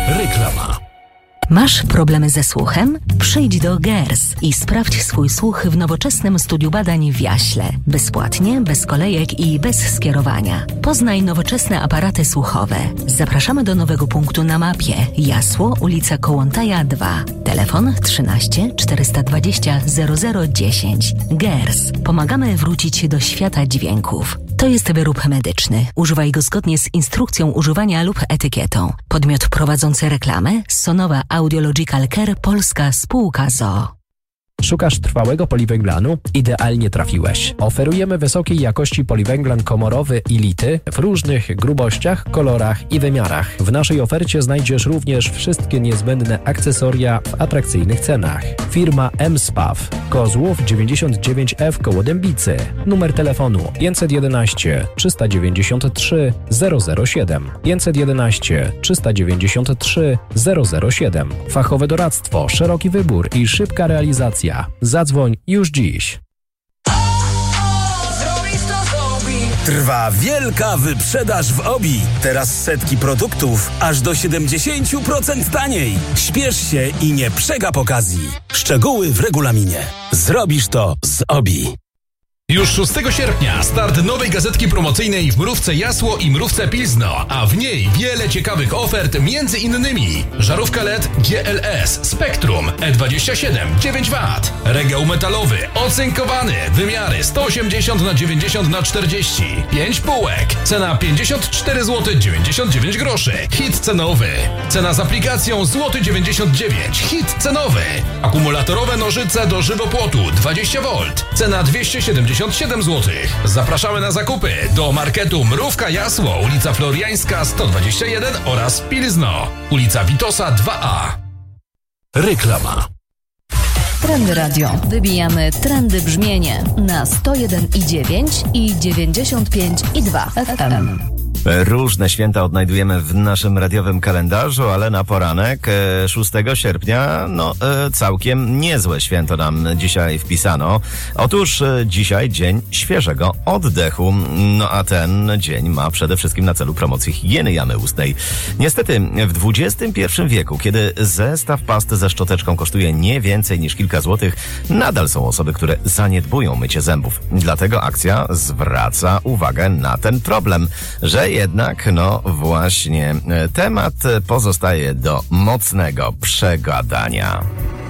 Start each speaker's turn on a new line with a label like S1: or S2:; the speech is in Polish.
S1: Reklama.
S2: Masz problemy ze słuchem? Przyjdź do GERS i sprawdź swój słuch w nowoczesnym studiu badań w Jaśle. Bezpłatnie, bez kolejek i bez skierowania. Poznaj nowoczesne aparaty słuchowe. Zapraszamy do nowego punktu na mapie. Jasło, ulica Kołłątaja 2. Telefon 13 420 0010. GERS. Pomagamy wrócić do świata dźwięków. To jest wyrób medyczny. Używaj go zgodnie z instrukcją używania lub etykietą. Podmiot prowadzący reklamę Sonowa Audiological Care Polska Spółka ZOO.
S3: Szukasz trwałego poliwęglanu? Idealnie trafiłeś. Oferujemy wysokiej jakości poliwęglan komorowy i lity w różnych grubościach, kolorach i wymiarach. W naszej ofercie znajdziesz również wszystkie niezbędne akcesoria w atrakcyjnych cenach. Firma M-Spaw, Kozłów 99F koło Dębicy. Numer telefonu 511 393 007. 511 393 007. Fachowe doradztwo, szeroki wybór i szybka realizacja. Zadzwoń już dziś.
S1: Trwa wielka wyprzedaż w OBI. Teraz setki produktów aż do 70% taniej. Śpiesz się i nie przegap okazji. Szczegóły w regulaminie. Zrobisz to z OBI.
S4: Już 6 sierpnia start nowej gazetki promocyjnej w Mrówce Jasło i Mrówce Pilzno, a w niej wiele ciekawych ofert, między innymi żarówka LED GLS Spectrum E27 9W, regał metalowy ocynkowany, wymiary 180x90x40, 5 półek, cena 54 zł 99 groszy, hit cenowy, cena z aplikacją złoty 99 hit cenowy, akumulatorowe nożyce do żywopłotu 20V, cena 277 zł. Zapraszamy na zakupy do marketu Mrówka Jasło, ulica Floriańska 121 oraz Pilzno, ulica Witosa 2A.
S1: Reklama.
S5: Trendy Radio. Wybijamy trendy brzmienie na 101,9 i 95,2 FM.
S6: Różne święta odnajdujemy w naszym radiowym kalendarzu, ale na poranek 6 sierpnia, całkiem niezłe święto nam dzisiaj wpisano. Otóż dzisiaj dzień świeżego oddechu, a ten dzień ma przede wszystkim na celu promocję higieny jamy ustnej. Niestety w XXI wieku, kiedy zestaw pasty ze szczoteczką kosztuje nie więcej niż kilka złotych, nadal są osoby, które zaniedbują mycie zębów. Dlatego akcja zwraca uwagę na ten problem, że jednak, właśnie, temat pozostaje do mocnego przegadania.